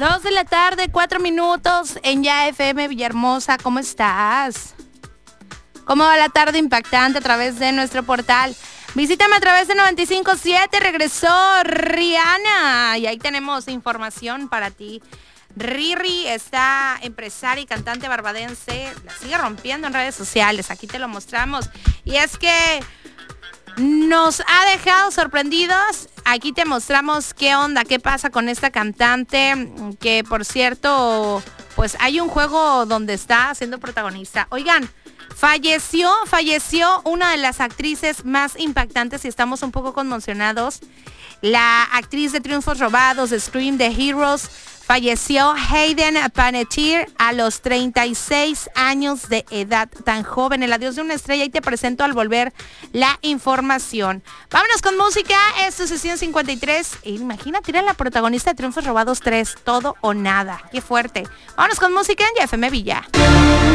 2 de la tarde, 4 minutos en Ya FM Villahermosa. ¿Cómo estás? ¿Cómo va la tarde impactante a través de nuestro portal? Visítame a través de 95.7. Regresó Rihanna y ahí tenemos información para ti. Riri, esta empresaria y cantante barbadense, la sigue rompiendo en redes sociales. Aquí te lo mostramos. Y es que nos ha dejado sorprendidos. Aquí te mostramos qué onda, qué pasa con esta cantante, que por cierto, pues hay un juego donde está siendo protagonista. Oigan, falleció una de las actrices más impactantes y estamos un poco conmocionados. La actriz de Triunfos Robados, de Scream, de Heroes, falleció Hayden Panettiere a los 36 años de edad, tan joven. El adiós de una estrella, y te presento al volver la información. Vámonos con música, esto es Sesión 53. Imagínate, era la protagonista de Triunfos Robados 3, Todo o Nada. Qué fuerte. Vámonos con música en FM Villa.